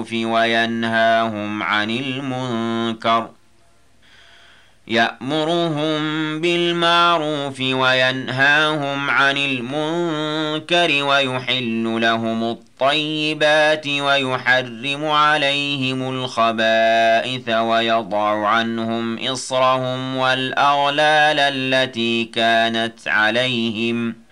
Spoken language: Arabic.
وينهاهم عن المنكر يأمرهم بالمعروف وينهاهم عن المنكر ويحل لهم الطيبات ويحرم عليهم الخبائث ويضع عنهم إصرهم والأغلال التي كانت عليهم